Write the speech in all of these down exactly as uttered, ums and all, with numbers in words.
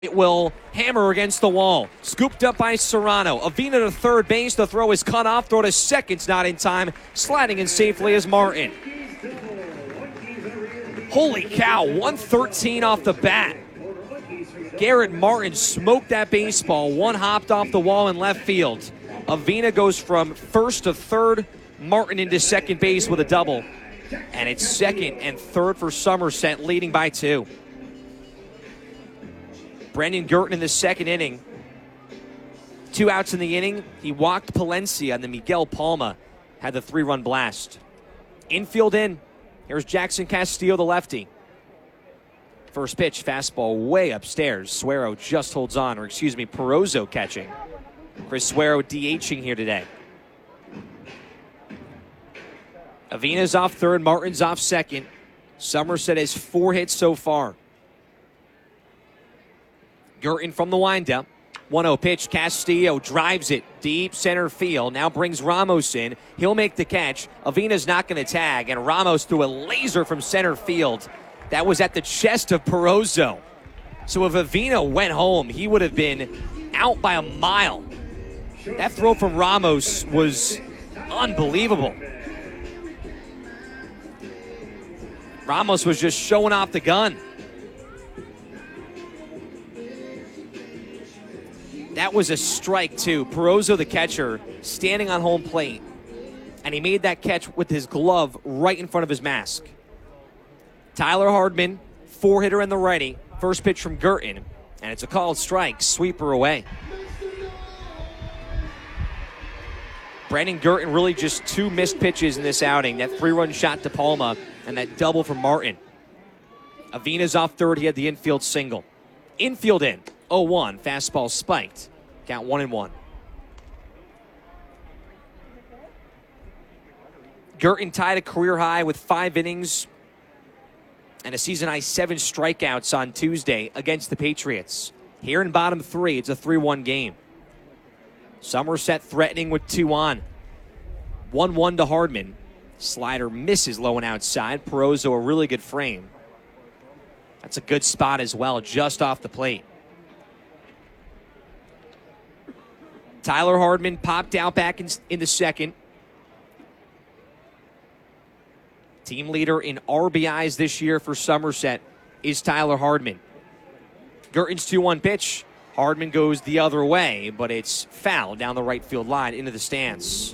It will hammer against the wall. Scooped up by Serrano. Avina to third base. The throw is cut off. Throw to second's not in time. Sliding in safely is Martin. Holy cow, one thirteen off the bat. Garrett Martin smoked that baseball. One hopped off the wall in left field. Avina goes from first to third. Martin into second base with a double. And it's second and third for Somerset, leading by two. Brendan Girton in the second inning. Two outs in the inning. He walked Palencia, and then Miguel Palma had the three-run blast. Infield in. Here's Jackson Castillo, the lefty. First pitch, fastball way upstairs. Suero just holds on, or excuse me, Perozzo catching. Chris Suero DHing here today. Avina's off third, Martin's off second. Somerset has four hits so far. Girton from the windup. one oh pitch. Castillo drives it deep center field. Now brings Ramos in. He'll make the catch. Avina's not going to tag, and Ramos threw a laser from center field. That was at the chest of Perozzo. So if Avina went home, he would have been out by a mile. That throw from Ramos was unbelievable. Ramos was just showing off the gun. That was a strike, too. Perozzo, the catcher, standing on home plate. And he made that catch with his glove right in front of his mask. Tyler Hardman, four-hitter in the righty. First pitch from Girton. And it's a called strike. Sweeper away. Brandon Girton really just two missed pitches in this outing. That three-run shot to Palma and that double from Martin. Avina's off third. He had the infield single. Infield in. oh one. Fastball spiked. Count one and one. Girton tied a career high with five innings and a season high seven strikeouts on Tuesday against the Patriots. Here in bottom three, it's a three one game. Somerset threatening with two on. one one to Hardman. Slider misses low and outside. Perozzo a really good frame. That's a good spot as well, just off the plate. Tyler Hardman popped out back in, in the second. Team leader in R B Is this year for Somerset is Tyler Hardman. Girton's two one pitch. Hardman goes the other way, but it's foul down the right field line into the stands.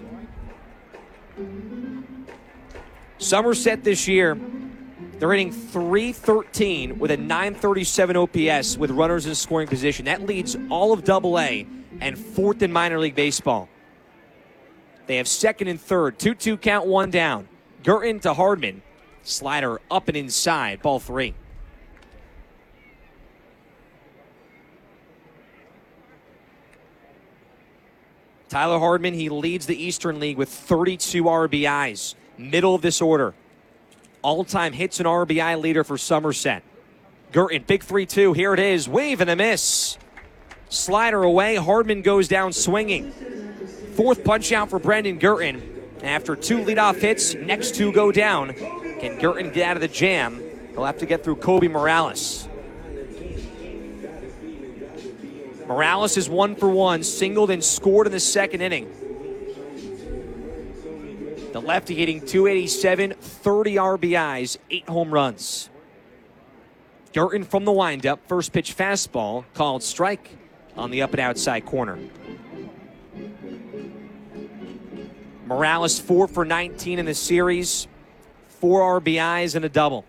Somerset this year, they're hitting three thirteen with a nine thirty-seven O P S with runners in scoring position. That leads all of Double A and fourth in minor league baseball. They have second and third. two two count, one down. Girton to Hardman. Slider up and inside. Ball three. Tyler Hardman, he leads the Eastern League with thirty-two R B Is. Middle of this order. All-time hits and R B I leader for Somerset. Girton, big three two. Here it is. Wave and a miss. Slider away. Hardman goes down swinging. Fourth punch out for Brendan Girton. After two leadoff hits, next two go down. Can Girton get out of the jam? He'll have to get through Kobe Morales. Morales is one for one, singled and scored in the second inning. The lefty hitting two eighty-seven, thirty R B Is, eight home runs. Girton from the windup, first pitch fastball, called strike on the up and outside corner. Morales four for nineteen in the series, four R B Is and a double.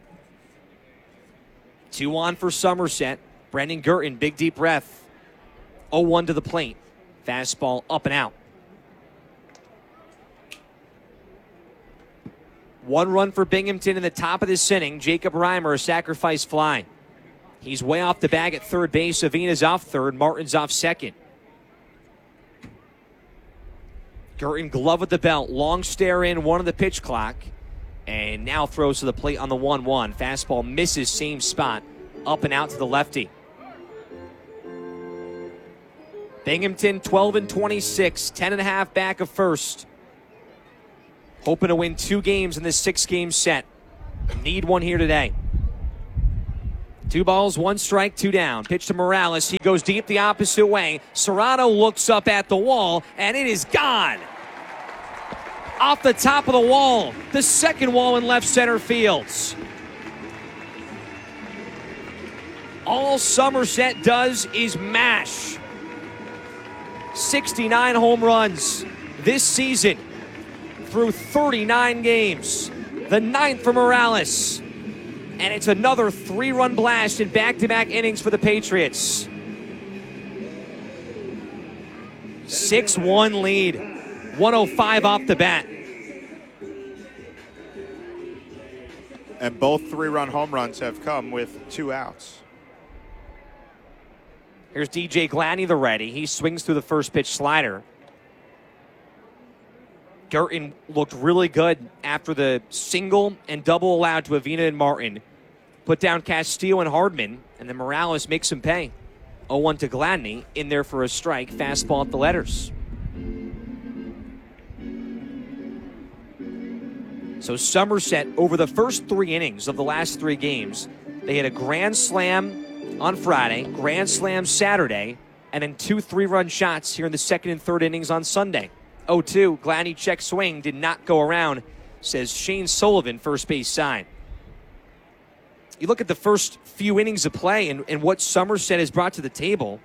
two on for Somerset. Brendan Girton, big deep breath. oh one to the plate. Fastball up and out. One run for Binghamton in the top of this inning. Jacob Reimer, a sacrifice fly. He's way off the bag at third base. Avina's off third. Martin's off second. Girton glove with the belt. Long stare in, one on the pitch clock. And now throws to the plate on the one one. Fastball misses, same spot. Up and out to the lefty. Binghamton twelve and twenty-six, ten and a half back of first. Hoping to win two games in this six-game set. Need one here today. Two balls, one strike, two down. Pitch to Morales. He goes deep the opposite way. Serrano looks up at the wall, and it is gone. Off the top of the wall. The second wall in left center fields. All Somerset does is mash. sixty-nine home runs this season through thirty-nine games. The ninth for Morales. And it's another three-run blast in back-to-back innings for the Patriots. six one lead. one oh five off the bat. And both three-run home runs have come with two outs. Here's D J Gladney, the righty. He swings through the first pitch slider. Gurton looked really good after the single and double allowed to Avina and Martin. Put down Castillo and Hardman, and then Morales makes him pay. oh one to Gladney, in there for a strike. Fastball at the letters. So Somerset, over the first three innings of the last three games, they had a grand slam on Friday, grand slam Saturday, and then two three-run shots here in the second and third innings on Sunday. oh two, Gladney check swing, did not go around, says Shane Sullivan, first base side. You look at the first few innings of play and, and what Somerset has brought to the table.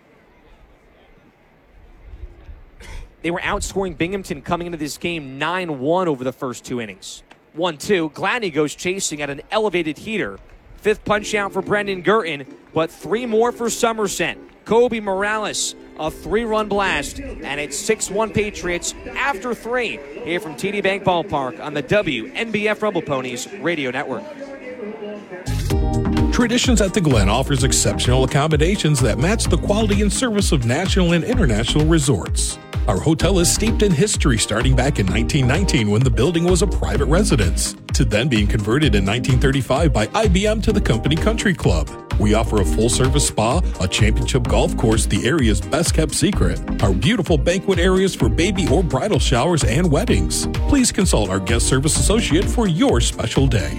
They were outscoring Binghamton coming into this game nine one over the first two innings. one two, Gladney goes chasing at an elevated heater. Fifth punch out for Brendan Gurton, but three more for Somerset. Kobe Morales, a three-run blast, and it's six one Patriots after three here from T D Bank Ballpark on the W N B F Rumble Ponies Radio Network. Traditions at the Glen offers exceptional accommodations that match the quality and service of national and international resorts. Our hotel is steeped in history, starting back in nineteen nineteen when the building was a private residence, to then being converted in nineteen thirty-five by I B M to the Company Country Club. We offer a full-service spa, a championship golf course, the area's best-kept secret, our beautiful banquet areas for baby or bridal showers and weddings. Please consult our guest service associate for your special day.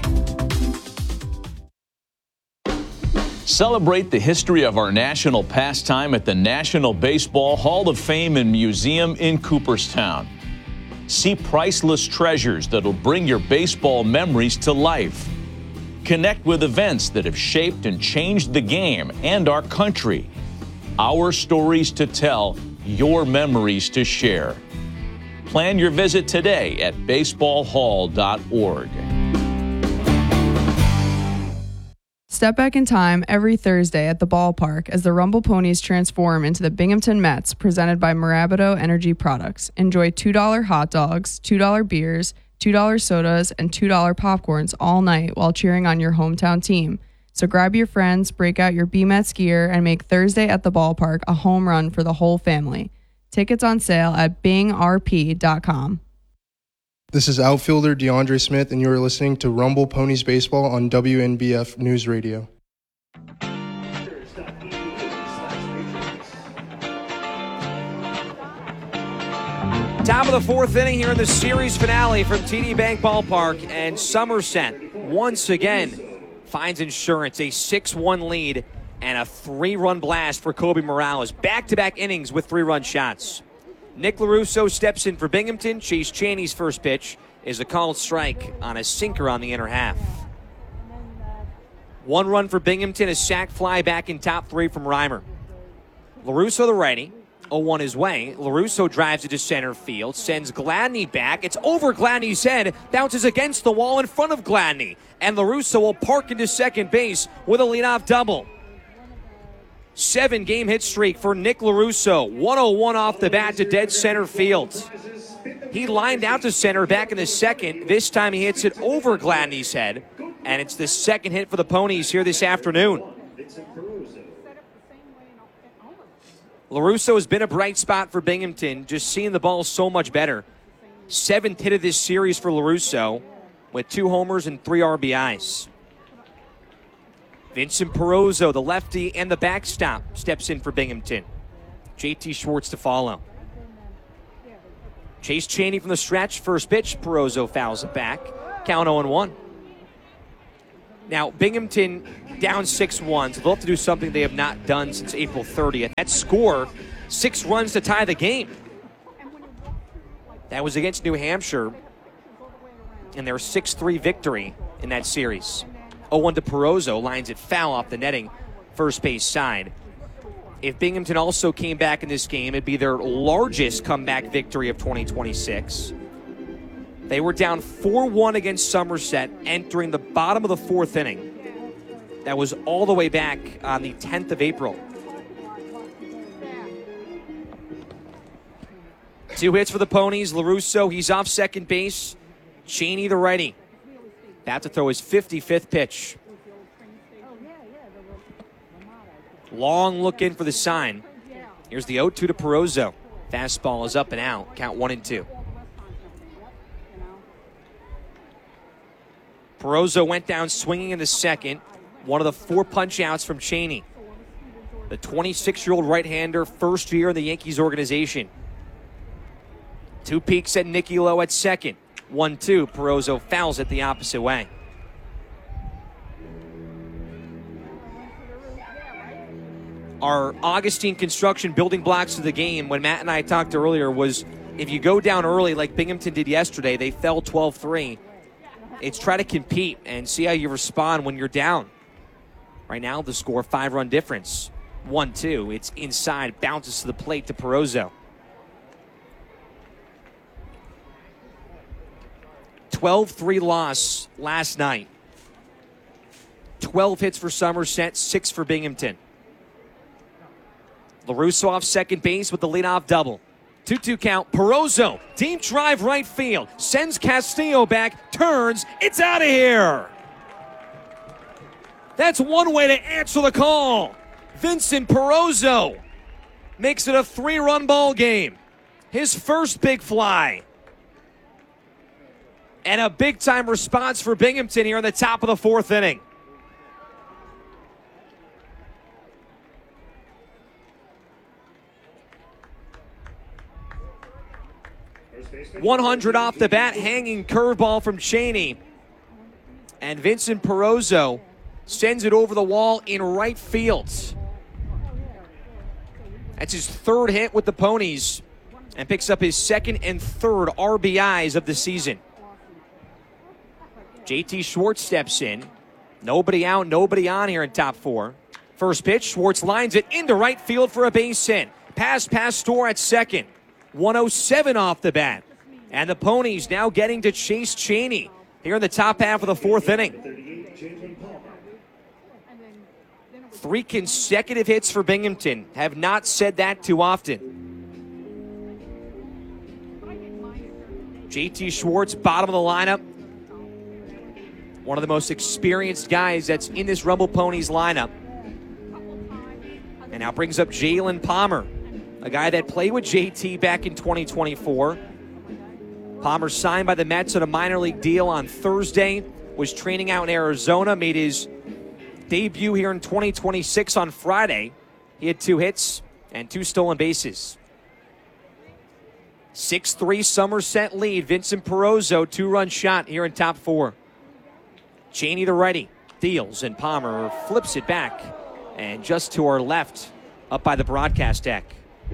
Celebrate the history of our national pastime at the National Baseball Hall of Fame and Museum in Cooperstown. See priceless treasures that'll bring your baseball memories to life. Connect with events that have shaped and changed the game and our country. Our stories to tell, your memories to share. Plan your visit today at baseball hall dot org. Step back in time every Thursday at the ballpark as the Rumble Ponies transform into the Binghamton Mets, presented by Mirabito Energy Products. Enjoy two dollar hot dogs, two dollar beers, two dollar sodas, and two dollar popcorns all night while cheering on your hometown team. So grab your friends, break out your B-Mets gear, and make Thursday at the ballpark a home run for the whole family. Tickets on sale at bing r p dot com. This is outfielder DeAndre Smith, and you are listening to Rumble Ponies Baseball on W N B F News Radio. Top of the fourth inning here in the series finale from T D Bank Ballpark, and Somerset once again finds insurance. A six one lead and a three-run blast for Kobe Morales. Back-to-back innings with three-run shots. Nick LaRusso steps in for Binghamton. Chase Chaney's first pitch is a called strike on a sinker on the inner half. One run for Binghamton, a sac fly back in top three from Reimer. LaRusso, the righty, oh one his way. LaRusso drives it to center field, sends Gladney back. It's over Gladney's head, bounces against the wall in front of Gladney. And LaRusso will park into second base with a leadoff double. Seven-game hit streak for Nick LaRusso. one oh one off the bat to dead center field. He lined out to center back in the second. This time he hits it over Gladney's head. And it's the second hit for the Ponies here this afternoon. LaRusso has been a bright spot for Binghamton, just seeing the ball so much better. Seventh hit of this series for LaRusso with two homers and three R B Is. Vincent Perozzo, the lefty and the backstop, steps in for Binghamton. J T Schwartz to follow. Chase Chaney from the stretch, first pitch. Perozzo fouls it back. Count oh and one. Now, Binghamton down six one, so they'll have to do something they have not done since April thirtieth. That score, six runs to tie the game. That was against New Hampshire in their six three victory in that series. oh one to Perozzo, lines it foul off the netting, first base side. If Binghamton also came back in this game, it'd be their largest comeback victory of twenty twenty-six. They were down four one against Somerset entering the bottom of the fourth inning. That was all the way back on the tenth of April. Two hits for the Ponies. LaRusso, he's off second base. Cheney, the righty, about to throw his fifty-fifth pitch. Long look in for the sign. Here's the oh two to Perozzo. Fastball is up and out. Count one and two. Perozzo went down swinging in the second. One of the four punch outs from Cheney. The twenty-six-year-old right-hander, first year in the Yankees organization. Two peeks at Nicky Lowe at second. one two. Perozzo fouls it the opposite way. Our Augustine construction building blocks of the game, when Matt and I talked earlier, was if you go down early like Binghamton did yesterday, they fell twelve three. It's try to compete and see how you respond when you're down. Right now, the score, five-run difference. one two. It's inside, bounces to the plate to Perozzo. twelve three loss last night. twelve hits for Somerset, six for Binghamton. LaRusso off second base with the leadoff double. two two count. Perozzo, deep drive right field. Sends Castillo back, turns. It's out of here. That's one way to answer the call. Vincent Perozzo makes it a three-run ball game. His first big fly. And a big-time response for Binghamton here in the top of the fourth inning. one hundred off the bat, hanging curveball from Cheney. And Vincent Perozzo sends it over the wall in right field. That's his third hit with the Ponies and picks up his second and third R B Is of the season. J T Schwartz steps in. Nobody out, nobody on here in top four. First pitch, Schwartz lines it into right field for a base hit. Pass Pastor at second. one oh seven off the bat. And the Ponies now getting to chase Cheney here in the top half of the fourth inning. Three consecutive hits for Binghamton. Have not said that too often. J T Schwartz, bottom of the lineup. One of the most experienced guys that's in this Rumble Ponies lineup. And now brings up Jalen Palmer, a guy that played with J T back in twenty twenty-four. Palmer signed by the Mets on a minor league deal on Thursday, was training out in Arizona, made his debut here in twenty twenty-six on Friday. He had two hits and two stolen bases. six three Somerset lead. Vincent Perozzo, two-run shot here in top four. Cheney the righty deals, and Palmer flips it back. And just to our left, up by the broadcast deck.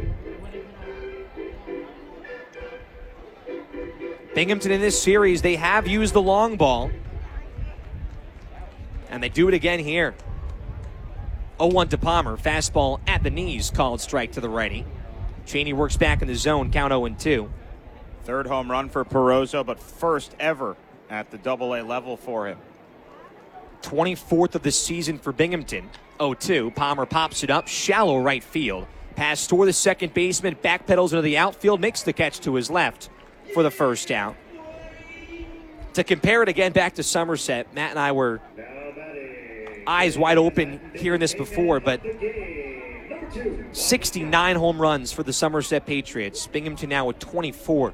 Binghamton in this series, they have used the long ball. And they do it again here. oh one to Palmer. Fastball at the knees, called strike to the righty. Cheney works back in the zone, count oh and two. Third home run for Perozzo, but first ever at the double A level for him. twenty-fourth of the season for Binghamton. oh two. Palmer pops it up, shallow right field. Pass toward the second baseman, backpedals into the outfield, makes the catch to his left for the first out. To compare it again back to Somerset, Matt and I were eyes wide open hearing this before, but sixty-nine home runs for the Somerset Patriots. Binghamton now with twenty-four.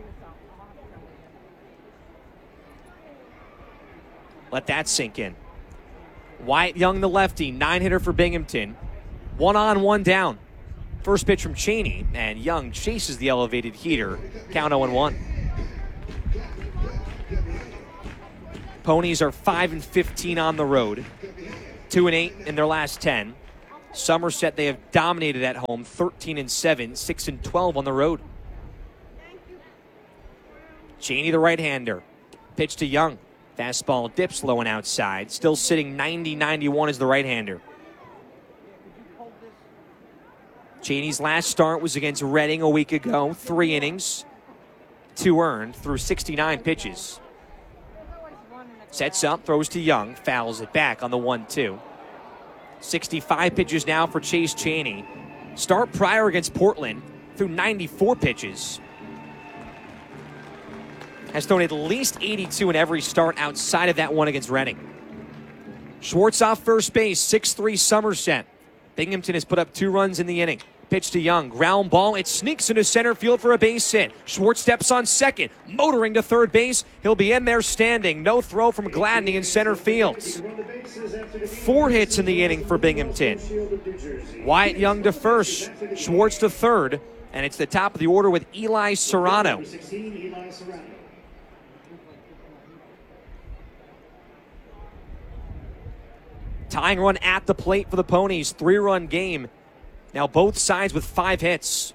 Let that sink in. Wyatt Young, the lefty, nine-hitter for Binghamton. One on, one down. First pitch from Cheney, and Young chases the elevated heater. Count oh and one. Ponies are five and fifteen on the road, two and eight in their last ten. Somerset, they have dominated at home, thirteen and seven, six and twelve on the road. Cheney, the right-hander. Pitch to Young. Fastball dips low and outside. Still sitting ninety ninety-one as the right-hander. Cheney's last start was against Reading a week ago. Three innings, two earned through sixty-nine pitches. Sets up, throws to Young, fouls it back on the one two. sixty-five pitches now for Chase Cheney. Start prior against Portland through ninety-four pitches. Has thrown at least eighty-two in every start outside of that one against Reading. Schwartz off first base, six three Somerset. Binghamton has put up two runs in the inning. Pitch to Young, ground ball, it sneaks into center field for a base hit. Schwartz steps on second, motoring to third base. He'll be in there standing. No throw from Gladney in center field. Four hits in the inning for Binghamton. Wyatt Young to first, Schwartz to third, and it's the top of the order with Eli Serrano. Tying run at the plate for the Ponies, three-run game. Now both sides with five hits.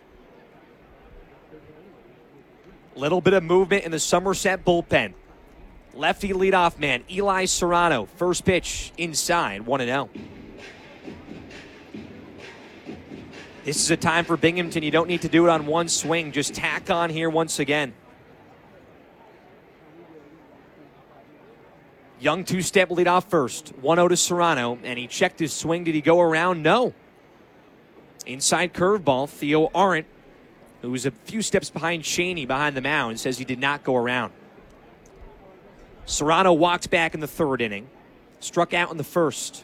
Little bit of movement in the Somerset bullpen. Lefty leadoff man, Eli Serrano. First pitch inside, one and oh. This is a time for Binghamton. You don't need to do it on one swing. Just tack on here once again. Young two-step leadoff first. one oh to Serrano, and he checked his swing. Did he go around? No. Inside curveball, Theo Arendt, who's a few steps behind Cheney behind the mound, says he did not go around. Serrano walked back in the third inning. Struck out in the first.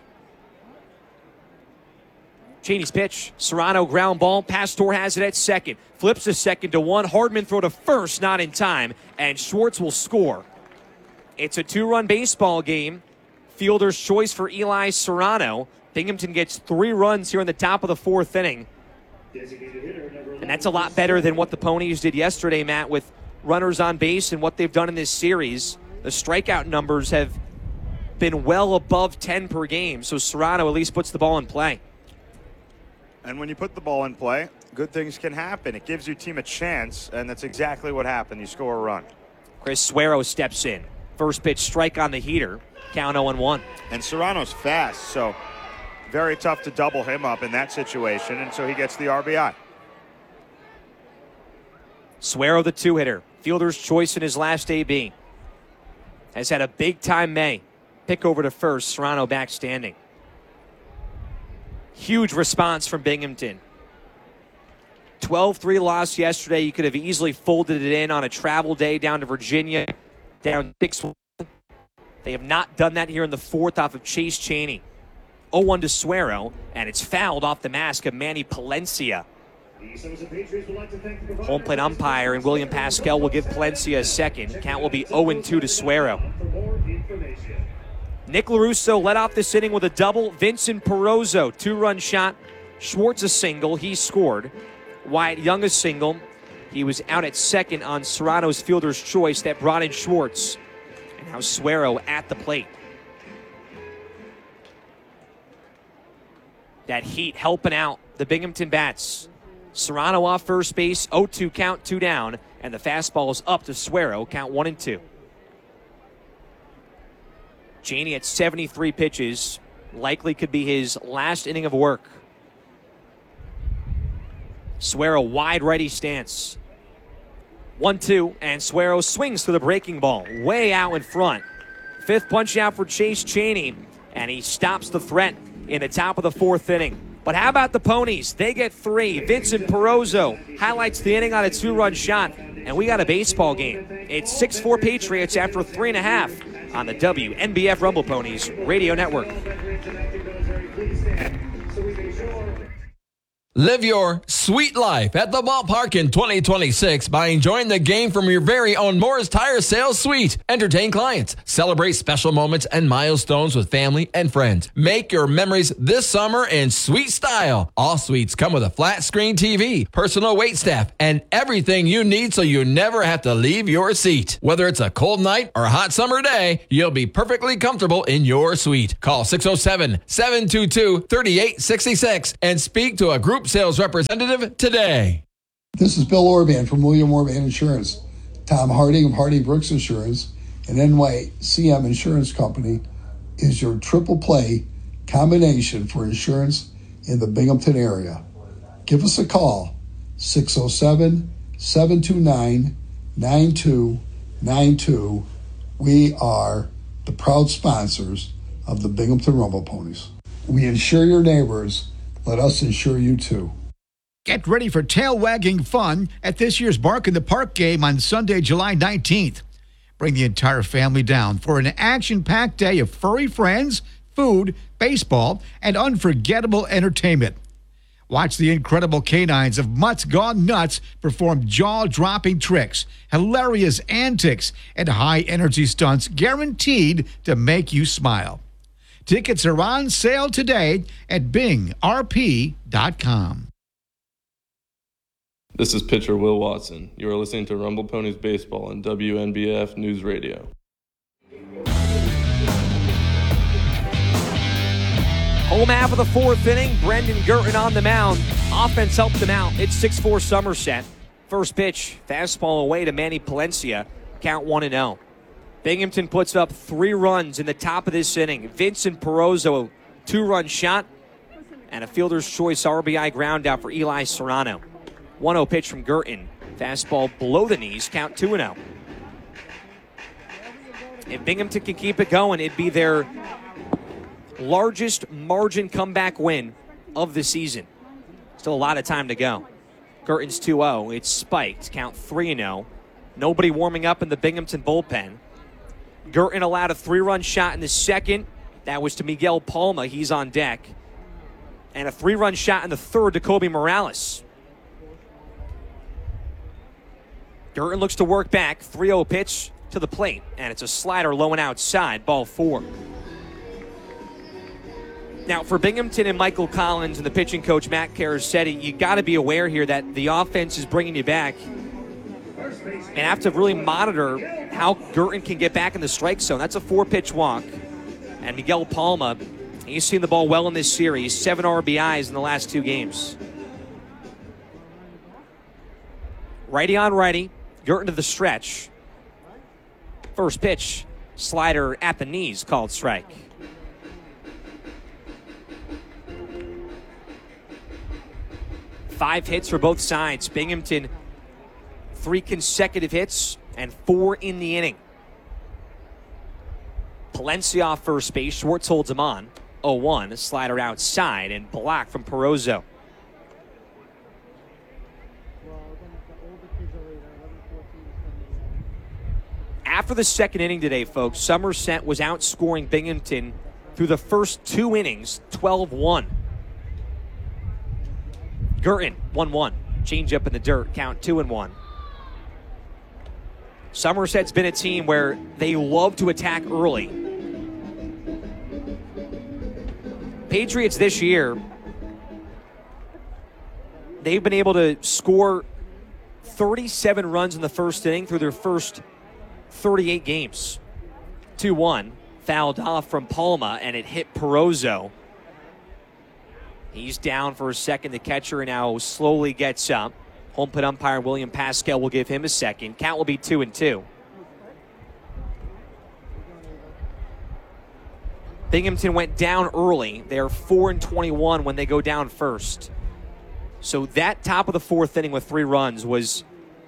Cheney's pitch. Serrano ground ball. Pastor has it at second. Flips to second to one. Hardman throw to first, not in time. And Schwartz will score. It's a two-run baseball game. Fielder's choice for Eli Serrano. Binghamton gets three runs here in the top of the fourth inning. And that's a lot better than what the Ponies did yesterday, Matt, with runners on base and what they've done in this series. The strikeout numbers have been well above ten per game, so Serrano at least puts the ball in play. And when you put the ball in play, good things can happen. It gives your team a chance, and that's exactly what happened. You score a run. Chris Suero steps in. First pitch strike on the heater. Count oh and one. And Serrano's fast, so very tough to double him up in that situation, and so he gets the R B I. Suero, the two-hitter. Fielder's choice in his last A B. Has had a big-time May. Pick over to first. Serrano back standing. Huge response from Binghamton. twelve three loss yesterday. You could have easily folded it in on a travel day down to Virginia. Down six one. They have not done that here in the fourth off of Chase Cheney. oh one to Suero, and it's fouled off the mask of Manny Palencia. Home plate umpire and William Pascal will give Palencia a second. Count will be oh and two to Suero. Nick LaRusso led off this inning with a double. Vincent Perozzo, two-run shot. Schwartz a single. He scored. Wyatt Young a single. He was out at second on Serrano's fielder's choice that brought in Schwartz. And now Suero at the plate. That heat helping out the Binghamton Bats. Serrano off first base, oh two count, two down, and the fastball is up to Suero, count one and two. Cheney at seventy-three pitches, likely could be his last inning of work. Suero wide righty stance. one two, and Suero swings to the breaking ball, way out in front. Fifth punch out for Chase Cheney, and he stops the threat in the top of the fourth inning. But how about the Ponies? They get three. Vincent Perozzo highlights the inning on a two-run shot, and we got a baseball game. It's six four Patriots after three and a half on the W N B F Rumble Ponies Radio Network. Live your sweet life at the ballpark in twenty twenty-six by enjoying the game from your very own Moore's Tire Sales Suite. Entertain clients, celebrate special moments and milestones with family and friends. Make your memories this summer in sweet style. All suites come with a flat screen T V, personal wait staff, and everything you need so you never have to leave your seat. Whether it's a cold night or a hot summer day, you'll be perfectly comfortable in your suite. Call six oh seven, seven two two, three eight six six and speak to a group sales representative today. This is Bill Orban from William Orban Insurance. Tom Harding of Harding Brooks Insurance and N Y C M Insurance Company is your triple play combination for insurance in the Binghamton area. Give us a call, six oh seven, seven two nine, nine two nine two. We are the proud sponsors of the Binghamton Rumble Ponies. We insure your neighbors. Let us insure you too. Get ready for tail-wagging fun at this year's Bark in the Park game on Sunday, July nineteenth. Bring the entire family down for an action-packed day of furry friends, food, baseball, and unforgettable entertainment. Watch the incredible canines of Mutts Gone Nuts perform jaw-dropping tricks, hilarious antics, and high-energy stunts guaranteed to make you smile. Tickets are on sale today at bing r p dot com. This is pitcher Will Watson. You are listening to Rumble Ponies Baseball on W N B F News Radio. Home half of the fourth inning, Brendan Girton on the mound. Offense helped him out. It's six four Somerset. First pitch, fastball away to Manny Palencia. Count one and oh. Binghamton puts up three runs in the top of this inning. Vincent Perozzo, two-run shot, and a fielder's choice R B I ground out for Eli Serrano. one oh pitch from Girton. Fastball below the knees, count two and oh. If Binghamton can keep it going, it'd be their largest margin comeback win of the season. Still a lot of time to go. Girton's two oh. It's spiked, count three and oh. Nobody warming up in the Binghamton bullpen. Girton allowed a three-run shot in the second. That was to Miguel Palma. He's on deck. And a three-run shot in the third to Kobe Morales. Girton looks to work back. three oh pitch to the plate. And it's a slider low and outside. Ball four. Now, for Binghamton and Michael Collins and the pitching coach Matt Carasetti, you got to be aware here that the offense is bringing you back. And have to really monitor how Girton can get back in the strike zone. That's a four-pitch walk. And Miguel Palma, he's seen the ball well in this series. Seven R B Is in the last two games. Righty on righty. Girton to the stretch. First pitch, slider at the knees, called strike. Five hits for both sides. Binghamton, three consecutive hits and four in the inning. Palencia off first base. Schwartz holds him on. oh one, a slider outside and blocked from Perozzo. After the second inning today, folks, Somerset was outscoring Binghamton through the first two innings, twelve one. Girton, one one. Change up in the dirt, count two and one. Somerset's been a team where they love to attack early. Patriots this year, they've been able to score thirty-seven runs in the first inning through their first thirty-eight games. two one, fouled off from Palma, and it hit Perozzo. He's down for a second. The catcher now slowly gets up. Home plate umpire William Pascal will give him a second. Count will be two and two. Binghamton went down early. They're four and twenty-one when they go down first. So that top of the fourth inning with three runs was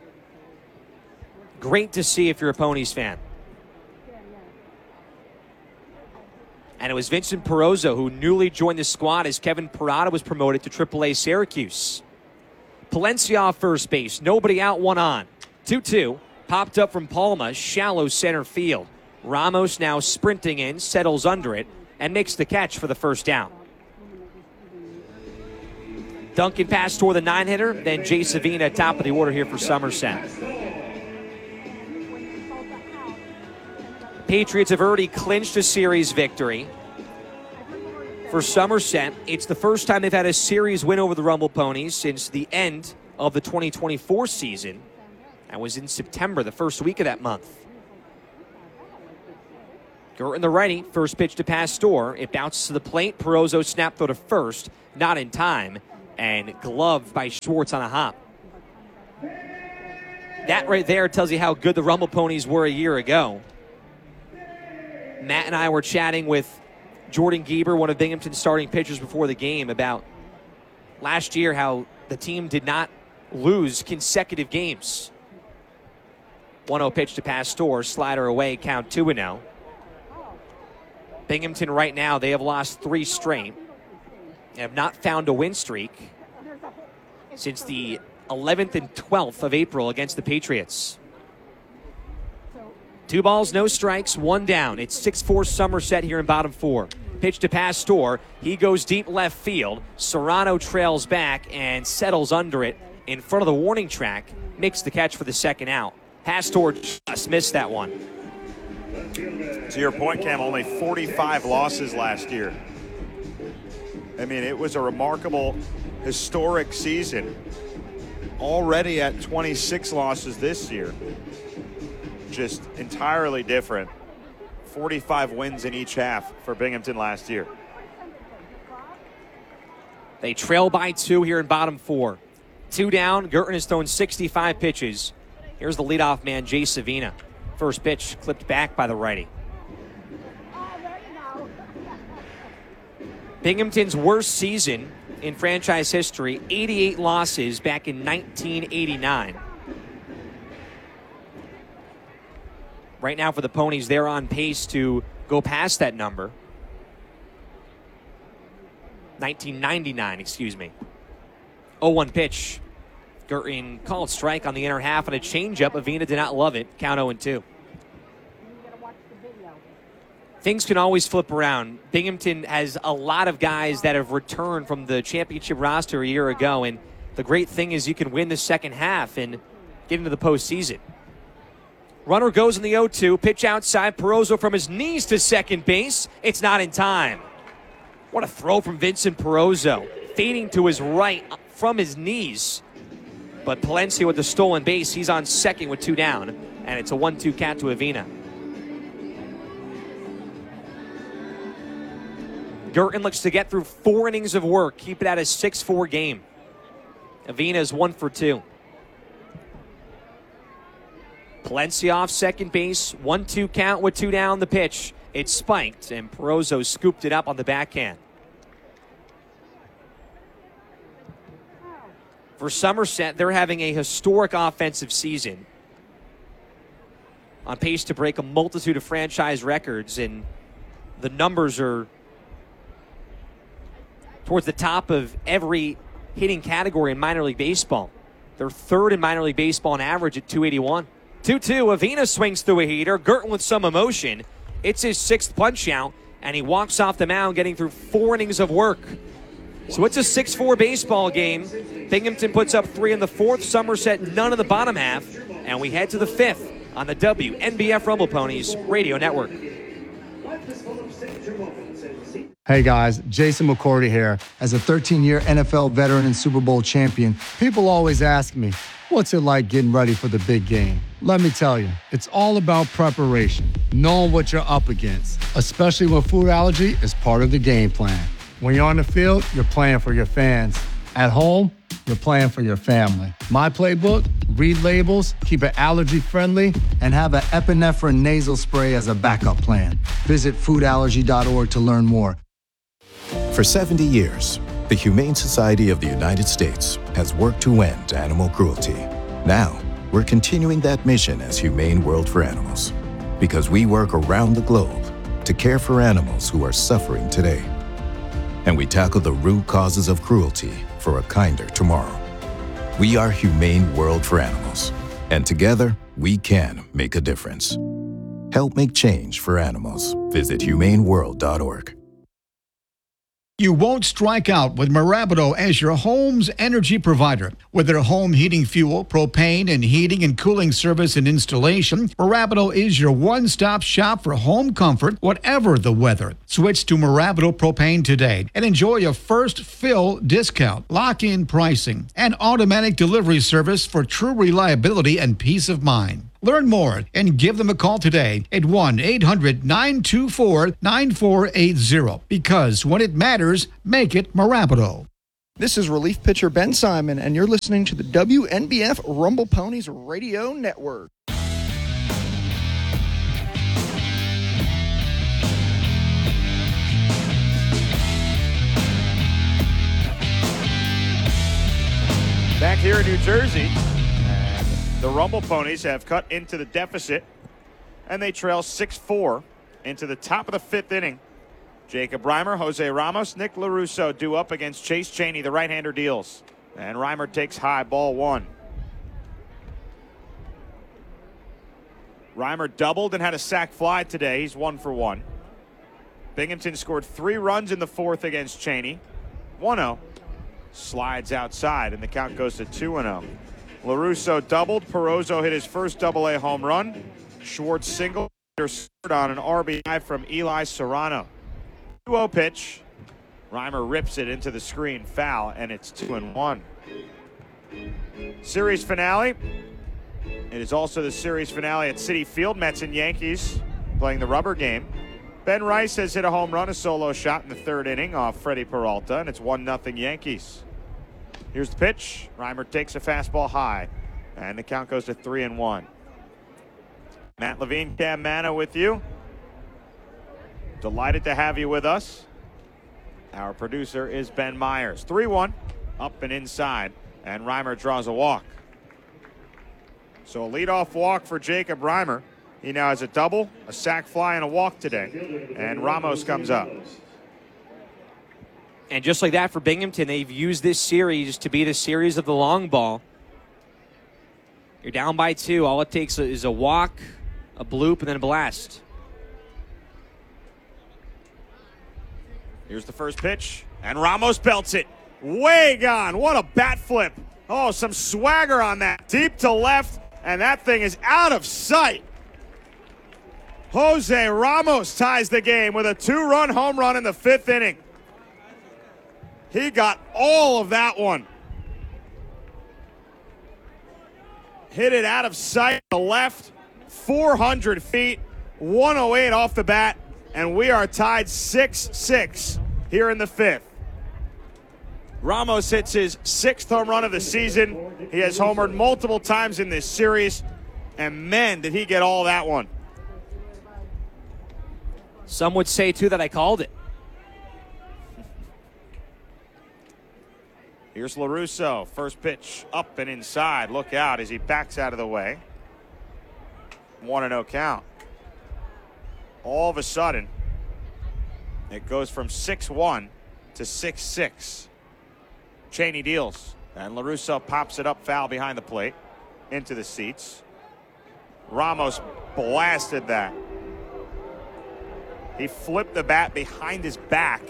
great to see if you're a Ponies fan. And it was Vincent Perozzo who newly joined the squad as Kevin Parada was promoted to triple A Syracuse. Palencia off first base. Nobody out, one on. two two. Popped up from Palma. Shallow center field. Ramos now sprinting in, settles under it, and makes the catch for the first down. Duncan Pastor, the nine-hitter, then Jay Savina, top of the order here for Somerset. Patriots have already clinched a series victory. For Somerset, it's the first time they've had a series win over the Rumble Ponies since the end of the twenty twenty-four season. That was in September, the first week of that month. Girton the righty, first pitch to Pastor. It bounces to the plate. Perozzo snap throw to first, not in time, and gloved by Schwartz on a hop. That right there tells you how good the Rumble Ponies were a year ago. Matt and I were chatting with Jordan Gieber, one of Binghamton's starting pitchers, before the game about last year, how the team did not lose consecutive games. one oh pitch to Pastor, slider away, count two and oh. Binghamton right now, they have lost three straight. They have not found a win streak since the eleventh and twelfth of April against the Patriots. Two balls, no strikes, one down. It's six four Somerset here in bottom four. Pitch to Pastor. He goes deep left field. Serrano trails back and settles under it in front of the warning track. Makes the catch for the second out. Pastor just missed that one. To your point, Cam, only forty-five losses last year. I mean, it was a remarkable, historic season. Already at twenty-six losses this year. Just entirely different. forty-five wins in each half for Binghamton last year. They trail by two here in bottom four. Two down. Girton has thrown sixty-five pitches. Here's the leadoff man, Jay Savina. First pitch clipped back by the righty. Binghamton's worst season in franchise history, eighty-eight losses back in nineteen eighty-nine. Right now for the Ponies, they're on pace to go past that number. nineteen ninety-nine, excuse me. oh one pitch. Girton called strike on the inner half and a changeup. Avina did not love it. Count oh and two. Things can always flip around. Binghamton has a lot of guys that have returned from the championship roster a year ago, and the great thing is you can win the second half and get into the postseason. Runner goes in the oh two. Pitch outside. Perozzo from his knees to second base. It's not in time. What a throw from Vincent Perozzo. Fading to his right from his knees. But Palencia with the stolen base. He's on second with two down. And it's a one two count to Avina. Girton looks to get through four innings of work. Keep it at a six four game. Avina is one for two. Palencia off second base. one two count with two down the pitch. It's spiked, and Perozzo scooped it up on the backhand. For Somerset, they're having a historic offensive season. On pace to break a multitude of franchise records, and the numbers are towards the top of every hitting category in minor league baseball. They're third in minor league baseball on average at two eighty-one. two two, Avina swings through a heater. Girton with some emotion. It's his sixth punch out, and he walks off the mound getting through four innings of work. So it's a six four baseball game. Binghamton puts up three in the fourth. Somerset none in the bottom half. And we head to the fifth on the W N B F Rumble Ponies Radio Network. Hey guys, Jason McCourty here. As a thirteen-year N F L veteran and Super Bowl champion, people always ask me, what's it like getting ready for the big game? Let me tell you, it's all about preparation, knowing what you're up against, especially when food allergy is part of the game plan. When you're on the field, you're playing for your fans. At home, you're playing for your family. My playbook, read labels, keep it allergy-friendly, and have an epinephrine nasal spray as a backup plan. Visit food allergy dot org to learn more. For seventy years, the Humane Society of the United States has worked to end animal cruelty. Now, we're continuing that mission as Humane World for Animals, because we work around the globe to care for animals who are suffering today. And we tackle the root causes of cruelty for a kinder tomorrow. We are Humane World for Animals, and together we can make a difference. Help make change for animals. Visit humane world dot org. You won't strike out with Marabato as your home's energy provider. With their home heating fuel, propane, and heating and cooling service and installation, Marabato is your one-stop shop for home comfort, whatever the weather. Switch to Marabato Propane today and enjoy a first fill discount, lock-in pricing, and automatic delivery service for true reliability and peace of mind. Learn more and give them a call today at one eight hundred nine two four nine four eight zero. Because when it matters, make it Marabato. This is relief pitcher Ben Simon, and you're listening to the W N B F Rumble Ponies Radio Network. Back here in New Jersey, the Rumble Ponies have cut into the deficit, and they trail six four into the top of the fifth inning. Jacob Reimer, Jose Ramos, Nick LaRusso due up against Chase Cheney. The right-hander deals, and Reimer takes high, ball one. Reimer doubled and had a sac fly today. He's one for one. Binghamton scored three runs in the fourth against Cheney. one oh. Slides outside, and the count goes to two and oh. LaRusso doubled. Perozzo hit his first double-A home run. Schwartz singled on an R B I from Eli Serrano. two oh pitch. Reimer rips it into the screen, foul, and it's two and one. Series finale. It is also the series finale at Citi Field. Mets and Yankees playing the rubber game. Ben Rice has hit a home run, a solo shot in the third inning off Freddie Peralta, and it's one nothing Yankees. Here's the pitch. Reimer takes a fastball high, and the count goes to three and one. Matt Levine, Cam Manna with you. Delighted to have you with us. Our producer is Ben Myers. three one, up and inside, and Reimer draws a walk. So a leadoff walk for Jacob Reimer. He now has a double, a sac fly, and a walk today. And Ramos comes up. And just like that for Binghamton, they've used this series to be the series of the long ball. You're down by two. All it takes is a walk, a bloop, and then a blast. Here's the first pitch, and Ramos belts it. Way gone. What a bat flip. Oh, some swagger on that. Deep to left, and that thing is out of sight. Jose Ramos ties the game with a two-run home run in the fifth inning. He got all of that one. Hit it out of sight to left, four hundred feet, one oh eight off the bat, and we are tied six six here in the fifth. Ramos hits his sixth home run of the season. He has homered multiple times in this series, and man, did he get all that one. Some would say, too, that I called it. Here's LaRusso. First pitch up and inside. Look out as he backs out of the way. one and oh count. All of a sudden, it goes from six one to six six. Cheney deals, and LaRusso pops it up foul behind the plate into the seats. Ramos blasted that. He flipped the bat behind his back.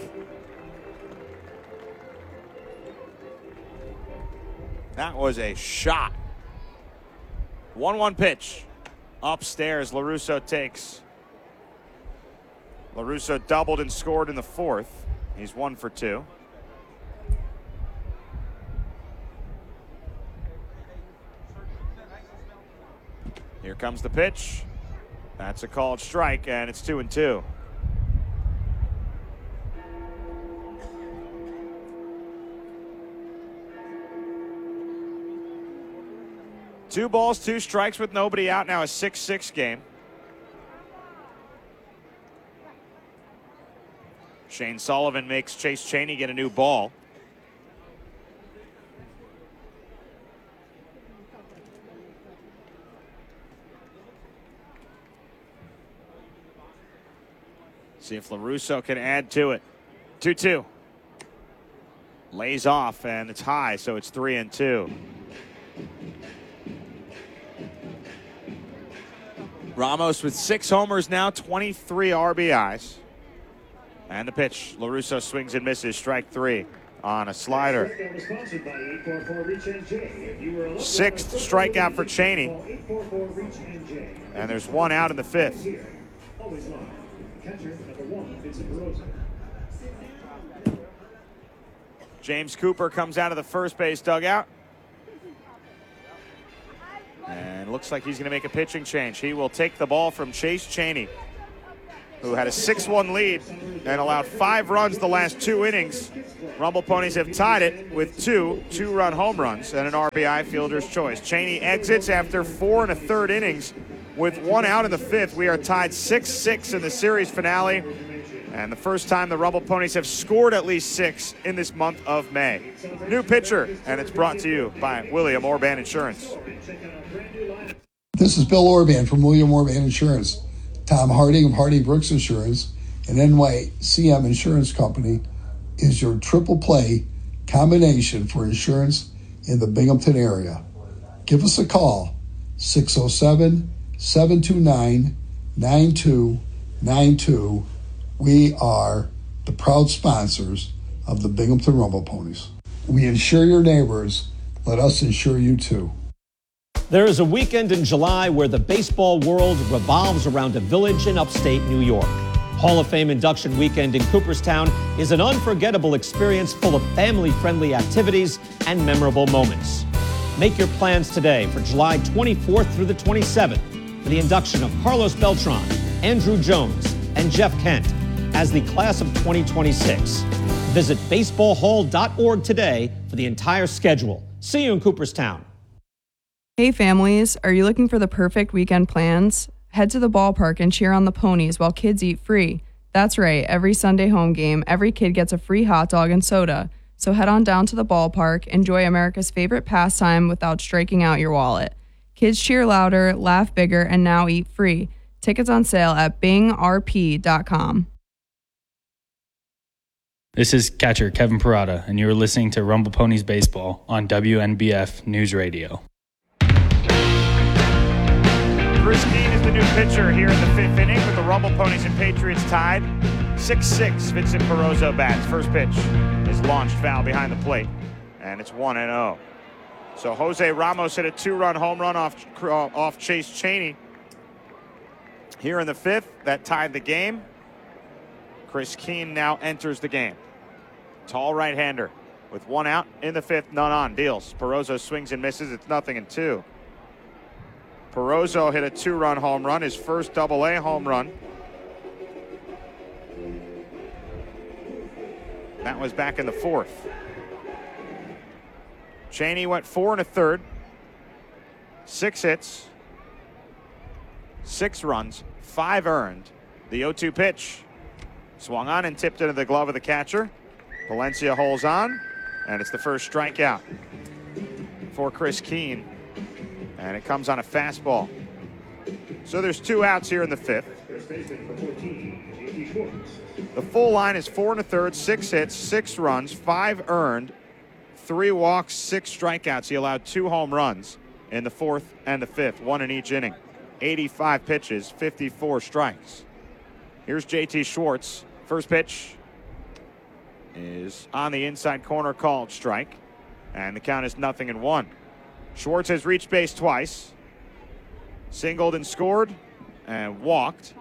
That was a shot. one one pitch. Upstairs, LaRusso takes. LaRusso doubled and scored in the fourth. He's one for two. Here comes the pitch. That's a called strike, and it's two and two. Two balls, two strikes with nobody out. Now a six six game. Shane Sullivan makes Chase Cheney get a new ball. See if LaRusso can add to it. two two. Lays off, and it's high, so it's three and two. Ramos with six homers now, twenty-three R B Is. And the pitch. LaRusso swings and misses. Strike three on a slider. Sixth strikeout for Cheney. And there's one out in the fifth. James Cooper comes out of the first base dugout. And looks like he's going to make a pitching change. He will take the ball from Chase Cheney, who had a six one lead and allowed five runs the last two innings. Rumble Ponies have tied it with two two-run home runs and an R B I fielder's choice. Cheney exits after four and a third innings with one out in the fifth. We are tied six six in the series finale, and the first time the Rumble Ponies have scored at least six in this month of May. New pitcher, and it's brought to you by William Orban Insurance. This is Bill Orban from William Orban Insurance. Tom Harding of Hardy Brooks Insurance and N Y C M Insurance Company is your triple play combination for insurance in the Binghamton area. Give us a call, six oh seven, seven two nine, nine two nine two. We are the proud sponsors of the Binghamton Rumble Ponies. We insure your neighbors. Let us insure you too. There is a weekend in July where the baseball world revolves around a village in upstate New York. Hall of Fame induction weekend in Cooperstown is an unforgettable experience full of family-friendly activities and memorable moments. Make your plans today for July twenty-fourth through the twenty-seventh for the induction of Carlos Beltran, Andrew Jones, and Jeff Kent as the class of twenty twenty-six. Visit baseball hall dot org today for the entire schedule. See you in Cooperstown. Hey families, are you looking for the perfect weekend plans? Head to the ballpark and cheer on the Ponies while kids eat free. That's right, every Sunday home game, every kid gets a free hot dog and soda. So head on down to the ballpark, enjoy America's favorite pastime without striking out your wallet. Kids cheer louder, laugh bigger, and now eat free. Tickets on sale at bing r p dot com. This is catcher Kevin Parada, and you're listening to Rumble Ponies Baseball on W N B F News Radio. Chris Keane is the new pitcher here in the fifth inning with the Rumble Ponies and Patriots tied. six six, Vincent Perozzo bats. First pitch is launched foul behind the plate, and it's one and oh. So Jose Ramos hit a two-run home run off, off Chase Cheney here in the fifth. That tied the game. Chris Keane now enters the game. Tall right-hander with one out in the fifth, none on. Deals. Perozzo swings and misses. It's nothing and two. Perozzo hit a two-run home run, his first double-A home run. That was back in the fourth. Cheney went four and a third. Six hits. Six runs. Five earned. The oh two pitch. Swung on and tipped into the glove of the catcher. Valencia holds on, and it's the first strikeout for Chris Keane. And it comes on a fastball. So there's two outs here in the fifth. The full line is four and a third, six hits, six runs, five earned, three walks, six strikeouts. He allowed two home runs in the fourth and the fifth, one in each inning. eighty-five pitches, fifty-four strikes. Here's J T Schwartz. First pitch is on the inside corner, called strike. And the count is nothing and one. Schwartz has reached base twice, singled and scored, and walked.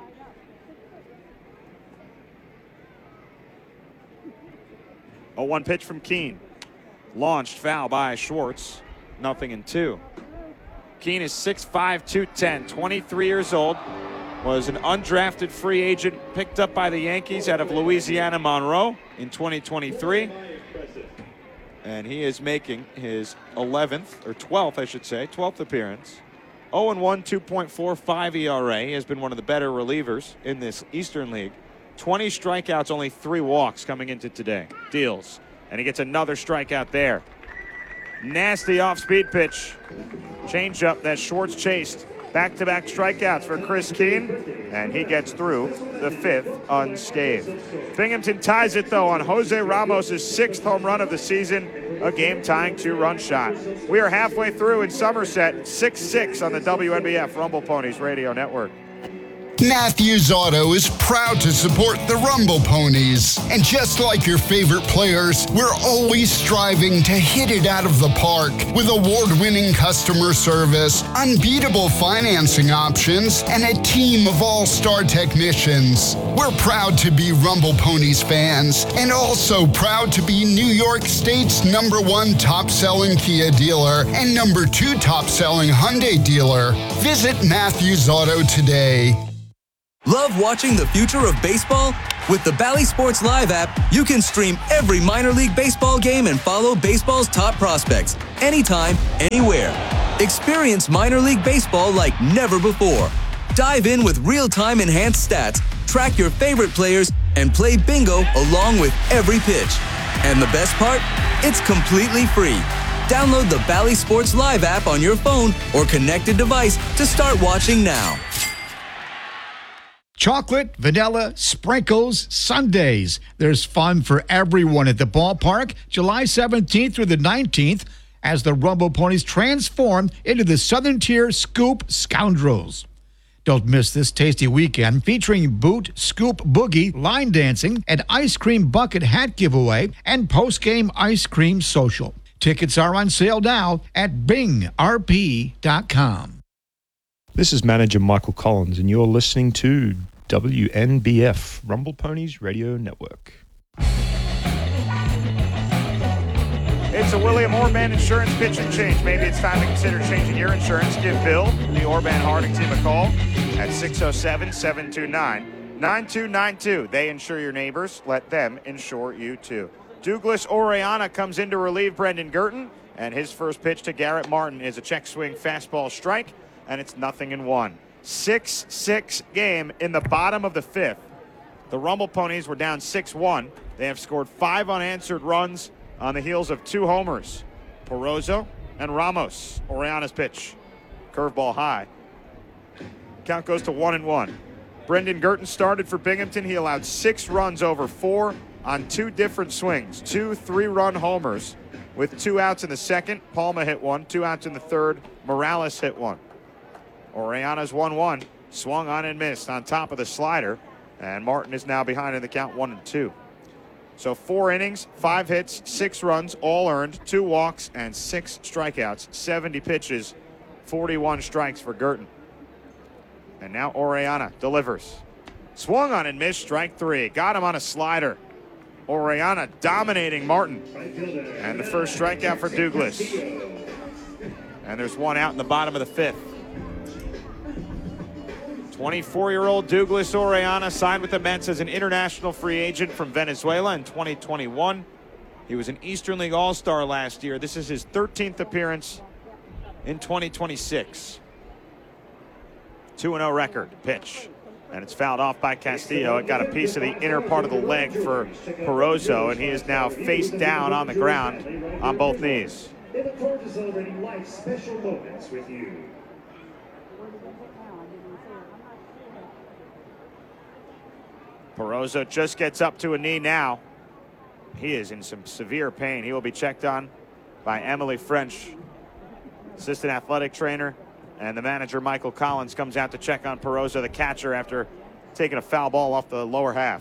oh one pitch from Keane. Launched foul by Schwartz. Nothing and two. Keane is six five, two ten, twenty-three years old. Was an undrafted free agent picked up by the Yankees out of Louisiana Monroe in twenty twenty-three. And he is making his eleventh, or twelfth, I should say, twelfth appearance. oh and one, two point four five E R A. He has been one of the better relievers in this Eastern League. twenty strikeouts, only three walks coming into today. Deals. And he gets another strikeout there. Nasty off-speed pitch. Changeup that Schwartz chased. Back-to-back strikeouts for Chris Keane, and he gets through the fifth unscathed. Binghamton ties it, though, on Jose Ramos' sixth home run of the season, a game-tying two-run shot. We are halfway through in Somerset, six six on the W N B F Rumble Ponies Radio Network. Matthews Auto is proud to support the Rumble Ponies. And just like your favorite players, we're always striving to hit it out of the park with award-winning customer service, unbeatable financing options, and a team of all-star technicians. We're proud to be Rumble Ponies fans and also proud to be New York State's number one top-selling Kia dealer and number two top-selling Hyundai dealer. Visit Matthews Auto today. Love watching the future of baseball? With the Bally Sports Live app, you can stream every minor league baseball game and follow baseball's top prospects anytime, anywhere. Experience minor league baseball like never before. Dive in with real-time enhanced stats, track your favorite players, and play bingo along with every pitch. And the best part? It's completely free. Download the Bally Sports Live app on your phone or connected device to start watching now. Chocolate, vanilla, sprinkles, sundaes. There's fun for everyone at the ballpark July seventeenth through the nineteenth as the Rumble Ponies transform into the Southern Tier Scoop Scoundrels. Don't miss this tasty weekend featuring boot, scoop, boogie, line dancing, an ice cream bucket hat giveaway, and post-game ice cream social. Tickets are on sale now at bing r p dot com. This is manager Michael Collins, and you're listening to W N B F, Rumble Ponies Radio Network. It's a William Orban Insurance pitching change. Maybe it's time to consider changing your insurance. Give Bill, the Orban Harding team, a call at six oh seven, seven two nine, nine two nine two. They insure your neighbors. Let them insure you, too. Douglas Oriana comes in to relieve Brendan Girton, and his first pitch to Garrett Martin is a check swing fastball strike, and it's nothing in one. six six game in the bottom of the fifth. The Rumble Ponies were down six one. They have scored five unanswered runs on the heels of two homers. Porozo and Ramos. Oriana's pitch. Curveball high. Count goes to one and one. Brendan Girton started for Binghamton. He allowed six runs over four on two different swings. Two three-run homers with two outs in the second. Palma hit one. Two outs in the third. Morales hit one. Oriana's one one, swung on and missed on top of the slider, and Martin is now behind in the count one and two. So four innings, five hits, six runs, all earned, two walks, and six strikeouts, seventy pitches, forty-one strikes for Girton. And now Oriana delivers. Swung on and missed, strike three. Got him on a slider. Oriana dominating Martin. And the first strikeout for Douglas. And there's one out in the bottom of the fifth. twenty-four-year-old Douglas Oriana signed with the Mets as an international free agent from Venezuela in twenty twenty-one. He was an Eastern League All-Star last year. This is his thirteenth appearance in twenty twenty-six. two and oh record. Pitch. And it's fouled off by Castillo. It got a piece of the inner part of the leg for Porozo, and he is now face down on the ground on both knees. They look forward to celebrating life's special moments with you. Porozo just gets up to a knee now. He is in some severe pain. He will be checked on by Emily French, assistant athletic trainer, and the manager Michael Collins comes out to check on Porozo, the catcher, after taking a foul ball off the lower half.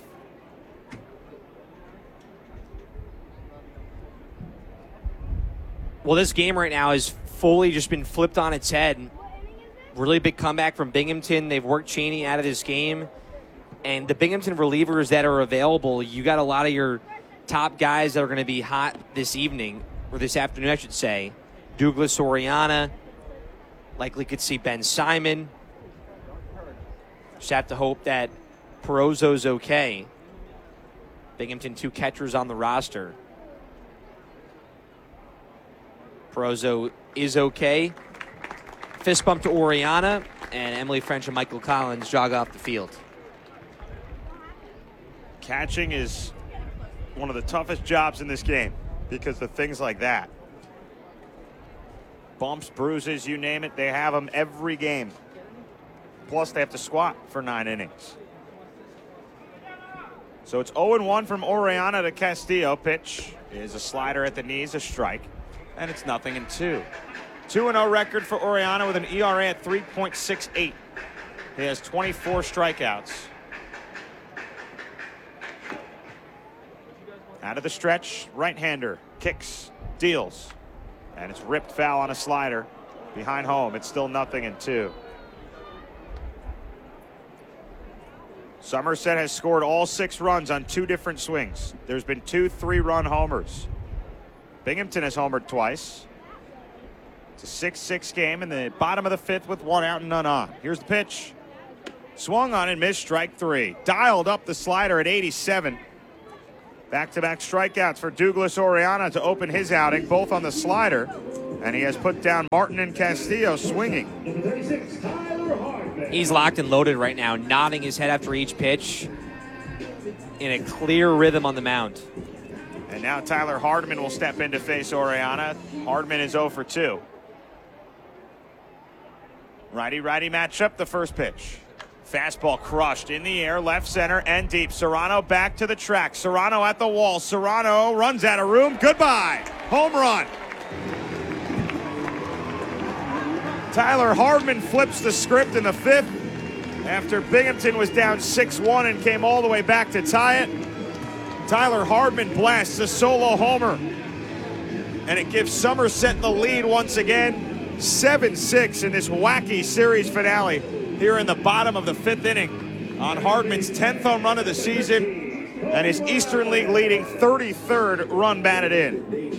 Well, this game right now has fully just been flipped on its head. Really big comeback from Binghamton. They've worked Cheney out of this game. And the Binghamton relievers that are available, you got a lot of your top guys that are going to be hot this evening, or this afternoon, I should say. Douglas Oriana, likely could see Ben Simon. Just have to hope that Porozo's okay. Binghamton, two catchers on the roster. Porozo is okay. Fist bump to Oriana, and Emily French and Michael Collins jog off the field. Catching is one of the toughest jobs in this game because of things like that. Bumps, bruises, you name it, they have them every game. Plus, they have to squat for nine innings. So it's oh and one from Oriana to Castillo. Pitch is a slider at the knees, a strike, and it's nothing in two. two and oh record for Oriana with an E R A at three point six eight. He has twenty-four strikeouts. Out of the stretch, right-hander, kicks, deals. And it's ripped foul on a slider. Behind home, it's still nothing and two. Somerset has scored all six runs on two different swings. There's been two three-run homers. Binghamton has homered twice. It's a six six game in the bottom of the fifth with one out and none on. Here's the pitch. Swung on and missed, strike three. Dialed up the slider at eighty-seven. Back-to-back strikeouts for Douglas Oriana to open his outing, both on the slider. And he has put down Martin and Castillo swinging. He's locked and loaded right now, nodding his head after each pitch in a clear rhythm on the mound. And now Tyler Hardman will step in to face Oriana. Hardman is oh for two. Righty-righty matchup, the first pitch. Fastball crushed in the air, left center and deep. Serrano back to the track. Serrano at the wall. Serrano runs out of room. Goodbye. Home run. Tyler Hardman flips the script in the fifth after Binghamton was down six one and came all the way back to tie it. Tyler Hardman blasts a solo homer, and it gives Somerset the lead once again, seven six in this wacky series finale here in the bottom of the fifth inning on Hardman's tenth home run of the season and his Eastern League leading thirty-third run batted in.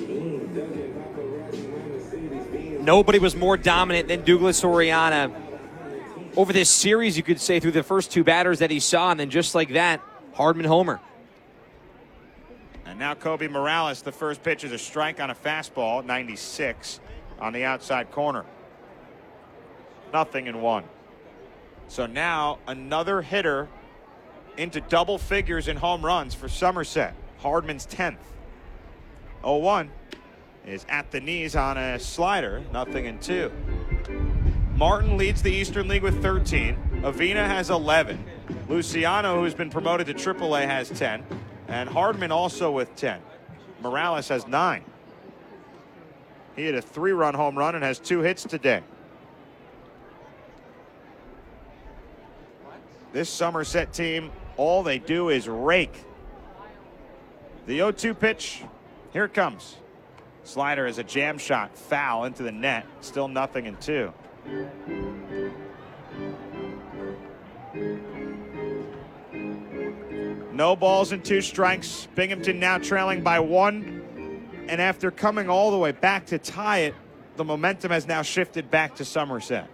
Nobody was more dominant than Douglas Oriana over this series, you could say, through the first two batters that he saw, and then just like that, Hardman homer. And now Kobe Morales, the first pitch is a strike on a fastball, ninety-six on the outside corner. Nothing in one. So now another hitter into double figures in home runs for Somerset. Hardman's tenth. oh one is at the knees on a slider, nothing in two. Martin leads the Eastern League with thirteen. Avina has eleven. Luciano, who's been promoted to triple A, has ten. And Hardman also with ten. Morales has nine. He had a three-run home run and has two hits today. This Somerset team, all they do is rake. The oh two pitch, here it comes. Slider is a jam shot, foul into the net. Still nothing in two. No balls and two strikes. Binghamton now trailing by one. And after coming all the way back to tie it, the momentum has now shifted back to Somerset.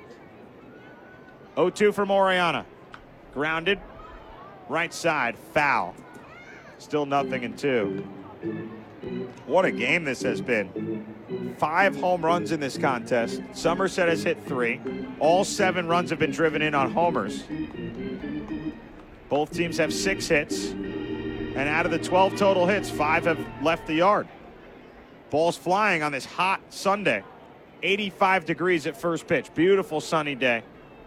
oh two from Oriana. Grounded. Right side, foul. Still nothing in two. What a game this has been. Five home runs in this contest. Somerset has hit three. All seven runs have been driven in on homers. Both teams have six hits. And out of the twelve total hits, five have left the yard. Ball's flying on this hot Sunday. eighty-five degrees at first pitch. Beautiful sunny day.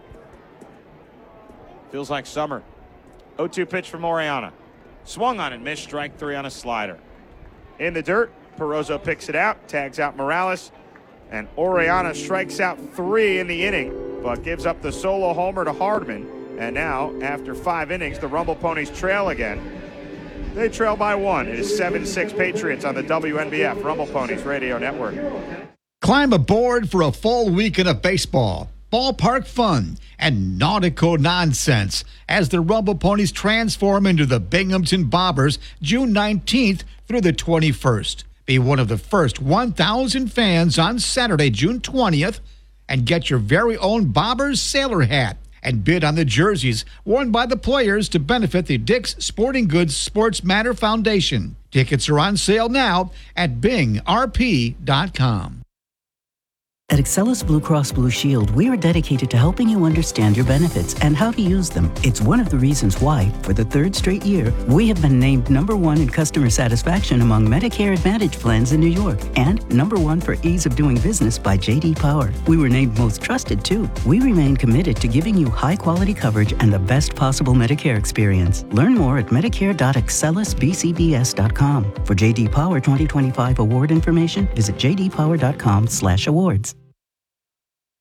Feels like summer. oh two pitch from Oriana. Swung on and missed, strike three on a slider. In the dirt, Perozzo picks it out, tags out Morales, and Oriana strikes out three in the inning, but gives up the solo homer to Hardman. And now, after five innings, the Rumble Ponies trail again. They trail by one. It is seven six Patriots on the W N B F Rumble Ponies Radio Network. Climb aboard for a full weekend of baseball, ballpark fun, and nautical nonsense as the Rumble Ponies transform into the Binghamton Bobbers June nineteenth through the twenty-first. Be one of the first one thousand fans on Saturday, June twentieth, and get your very own Bobbers sailor hat and bid on the jerseys worn by the players to benefit the Dick's Sporting Goods Sports Matter Foundation. Tickets are on sale now at bing r p dot com. At Excellus Blue Cross Blue Shield, we are dedicated to helping you understand your benefits and how to use them. It's one of the reasons why, for the third straight year, we have been named number one in customer satisfaction among Medicare Advantage plans in New York and number one for ease of doing business by J D Power. We were named most trusted, too. We remain committed to giving you high-quality coverage and the best possible Medicare experience. Learn more at medicare dot excellus b c b s dot com. For J D Power twenty twenty-five award information, visit j d power dot com slash awards.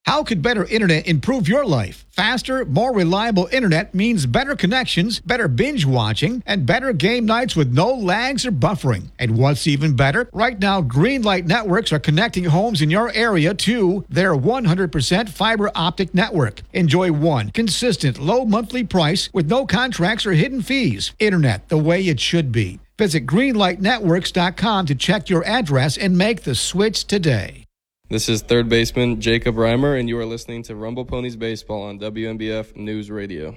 How could better internet improve your life? Faster, more reliable internet means better connections, better binge watching, and better game nights with no lags or buffering. And what's even better? Right now, Greenlight Networks are connecting homes in your area to their one hundred percent fiber optic network. Enjoy one consistent, low monthly price with no contracts or hidden fees. Internet the way it should be. Visit greenlight networks dot com to check your address and make the switch today. This is third baseman Jacob Reimer, and you are listening to Rumble Ponies Baseball on W N B F News Radio.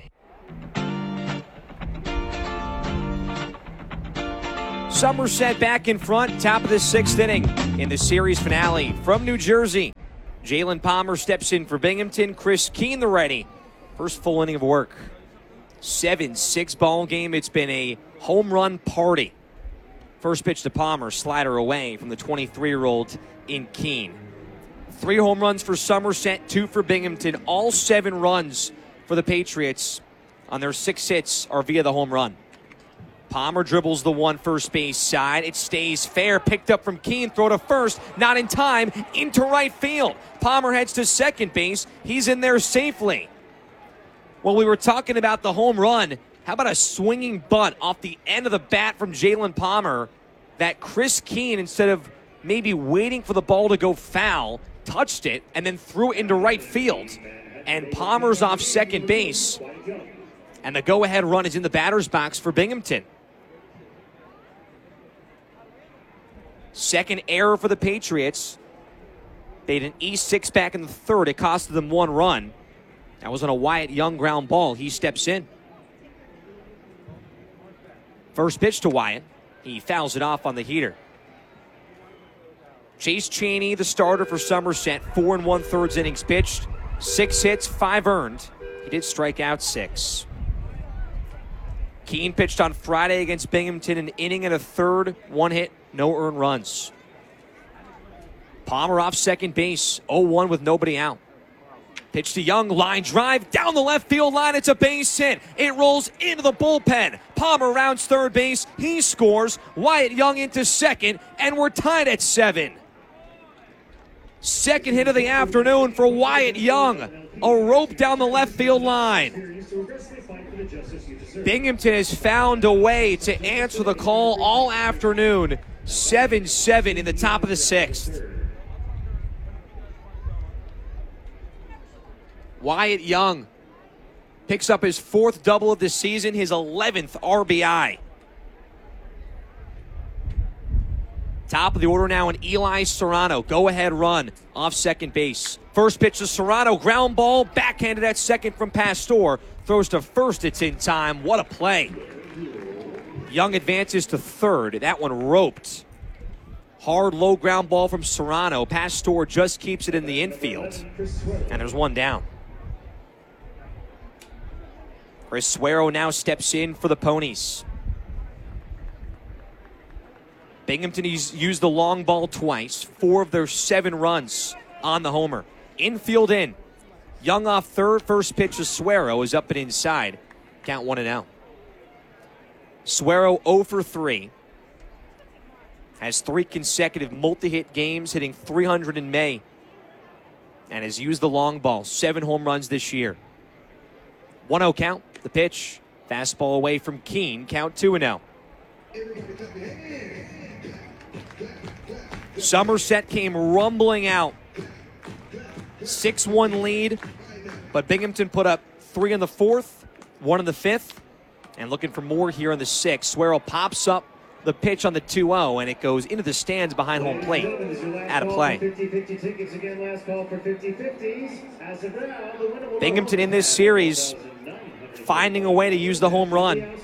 Somerset back in front, top of the sixth inning in the series finale. From New Jersey, Jalen Palmer steps in for Binghamton. Chris Keene, the righty. First full inning of work. seven six ball game. It's been a home run party. First pitch to Palmer, slider away from the twenty-three-year-old in Keene. Three home runs for Somerset, two for Binghamton. All seven runs for the Patriots on their six hits are via the home run. Palmer dribbles the one first base side. It stays fair. Picked up from Keene. Throw to first. Not in time. Into right field. Palmer heads to second base. He's in there safely. Well, we were talking about the home run. How about a swinging bunt off the end of the bat from Jalen Palmer that Chris Keene, instead of maybe waiting for the ball to go foul, touched it and then threw it into right field. And Palmer's off second base. And the go-ahead run is in the batter's box for Binghamton. Second error for the Patriots. They had an E six back in the third. It costed them one run. That was on a Wyatt Young ground ball. He steps in. First pitch to Wyatt. He fouls it off on the heater. Chase Chaney, the starter for Somerset, four and one-thirds innings pitched. Six hits, five earned. He did strike out six. Keene pitched on Friday against Binghamton, an inning and a third, one hit, no earned runs. Palmer off second base, oh one with nobody out. Pitch to Young, line drive, down the left field line, it's a base hit. It rolls into the bullpen. Palmer rounds third base, he scores. Wyatt Young into second, and we're tied at seven. Second hit of the afternoon for Wyatt Young. A rope down the left field line. Binghamton has found a way to answer the call all afternoon. seven seven in the top of the sixth. Wyatt Young picks up his fourth double of the season, his eleventh R B I. Top of the order now in Eli Serrano. Go-ahead run off second base. First pitch to Serrano. Ground ball. Backhanded at second from Pastor. Throws to first. It's in time. What a play. Young advances to third. That one roped. Hard, low ground ball from Serrano. Pastor just keeps it in the infield. And there's one down. Chris Suero now steps in for the Ponies. Binghamton used the long ball twice. Four of their seven runs on the homer. Infield in. Young off third. First pitch to Suero is up and inside. Count one and out. Suero oh for three. Has three consecutive multi-hit games, hitting three hundred in May. And has used the long ball. Seven home runs this year. one oh count. The pitch. Fastball away from Keene. Count two and oh. Somerset came rumbling out. six one lead, but Binghamton put up three in the fourth, one in the fifth, and looking for more here in the sixth. Suero pops up the pitch on the two oh, and it goes into the stands behind home plate. Out of play. Binghamton in this series finding a way to use the home run.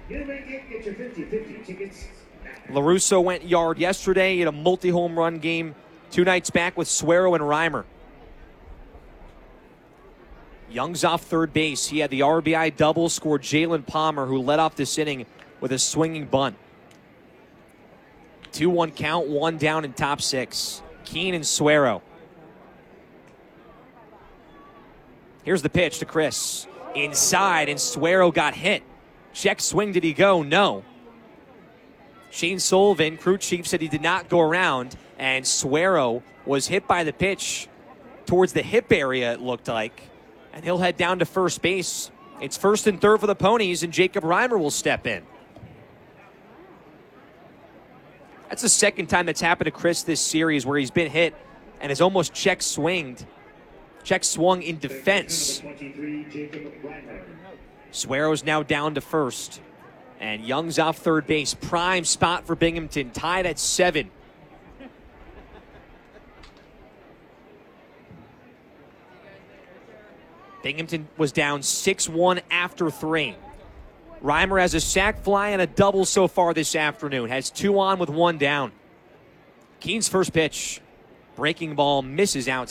LaRusso went yard yesterday. He had a multi-home run game two nights back with Suero and Reimer. Young's off third base. He had the R B I double, scored Jalen Palmer, who led off this inning with a swinging bunt. two one count, one down in top six. Keene and Suero. Here's the pitch to Chris. Inside, and Suero got hit. Check swing, did he go? No. Shane Sullivan, crew chief, said he did not go around, and Suero was hit by the pitch towards the hip area, it looked like. And he'll head down to first base. It's first and third for the Ponies, and Jacob Reimer will step in. That's the second time that's happened to Chris this series where he's been hit and has almost check swinged. Check swung in defense. Suero's now down to first. And Young's off third base. Prime spot for Binghamton, tied at seven. Binghamton was down six one after three. Reimer has a sac fly and a double so far this afternoon. Has two on with one down. Keene's first pitch. Breaking ball misses out.